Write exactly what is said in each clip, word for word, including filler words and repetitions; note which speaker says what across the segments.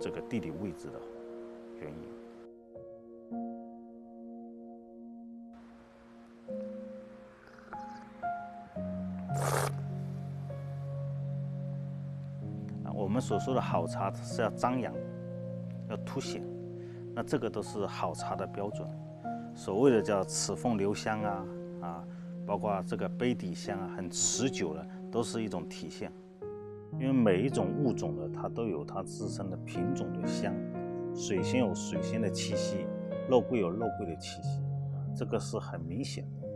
Speaker 1: 这个地理位置的原因。我们所说的好茶是要张扬，要凸显，那这个都是好茶的标准。所谓的叫齿缝留香啊啊，包括这个杯底香啊，很持久的，都是一种体现。因为每一种物种呢，它都有它自身的品种的香，水仙有水仙的气息，肉桂有肉桂的气息，这个是很明显的。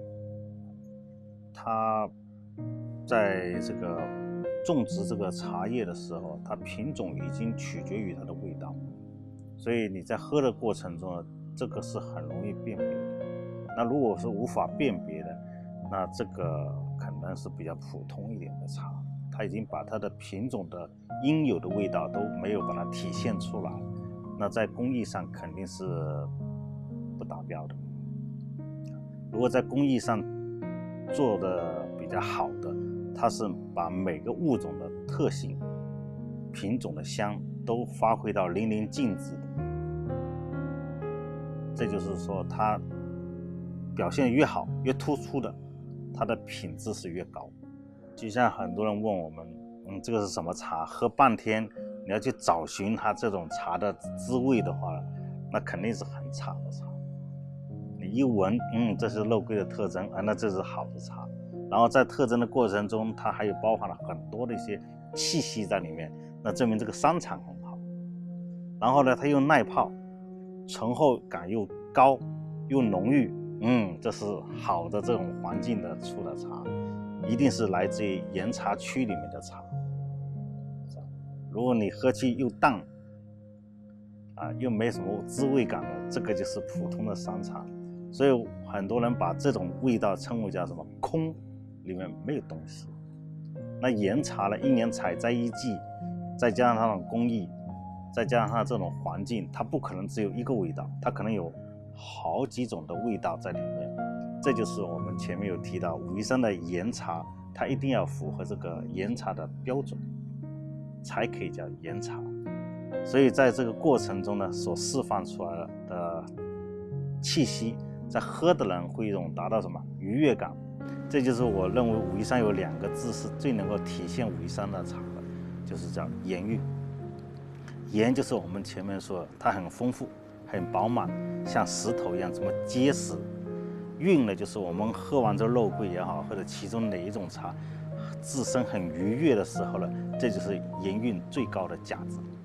Speaker 1: 它在这个种植这个茶叶的时候，它品种已经取决于它的味道，所以你在喝的过程中呢，这个是很容易辨别的。那如果是无法辨别的，那这个可能是比较普通一点的茶，它已经把它的品种的应有的味道都没有把它体现出来，那在工艺上肯定是不达标的。如果在工艺上做的比较好的，它是把每个物种的特性、品种的香都发挥到淋漓尽致的。这就是说，它表现越好、越突出的，它的品质是越高。就像很多人问我们，嗯，这个是什么茶？喝半天，你要去找寻它这种茶的滋味的话，那肯定是很差的茶。你一闻，嗯，这是肉桂的特征，啊，那这是好的茶。然后在特征的过程中，它还有包含了很多的一些气息在里面，那证明这个山产很好。然后呢，它又耐泡，醇厚感又高，又浓郁，嗯，这是好的这种环境的出的茶，一定是来自于岩茶区里面的茶。如果你喝起又淡，啊，又没什么滋味感的，这个就是普通的山茶。所以很多人把这种味道称为叫什么空，里面没有东西。那岩茶呢，一年采摘一季，再加上它的工艺，再加上它这种环境，它不可能只有一个味道，它可能有好几种的味道在里面。这就是我们前面有提到武夷山的岩茶，它一定要符合这个岩茶的标准，才可以叫岩茶。所以在这个过程中呢，所释放出来的气息，在喝的人会一种达到什么愉悦感。这就是我认为武夷山有两个字是最能够体现武夷山的茶的，就是叫岩韵。岩就是我们前面说的，它很丰富、很饱满，像石头一样这么结实。韵呢，就是我们喝完这肉桂也好，或者其中哪一种茶，自身很愉悦的时候呢，这就是岩韵最高的价值。